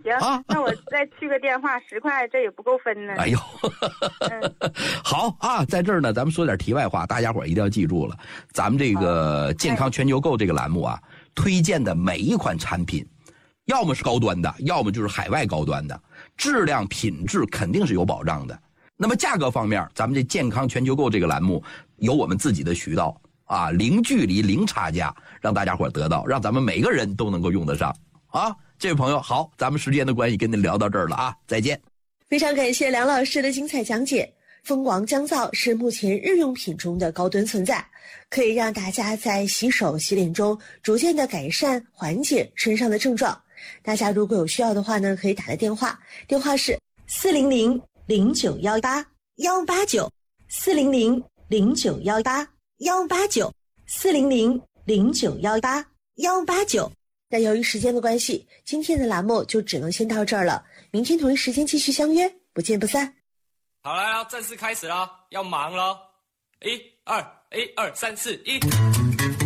行啊，那我再去个电话10块，这也不够分呢。 哎呦，好啊，在这儿呢，咱们说点题外话，大家伙一定要记住了，咱们这个健康全球购这个栏目啊，推荐的每一款产品，要么是高端的，要么就是海外高端的，质量品质肯定是有保障的。那么价格方面，咱们这健康全球购这个栏目有我们自己的渠道啊，零距离零差价，让大家伙得到，让咱们每个人都能够用得上啊。这位朋友好，咱们时间的关系跟您聊到这儿了啊，再见。 非常感谢梁老师的精彩讲解。蜂王降皂是目前日用品中的高端存在，可以让大家在洗手洗脸中逐渐的改善缓解身上的症状。大家如果有需要的话呢，可以打个电话，电话是400-0918-189，400-0918-189，400-0918-189。那由于时间的关系，今天的栏目就只能先到这儿了，明天同一时间继续相约，不见不散。 好了，要正式开始了，要忙了，1、2、1、2、3、4、1。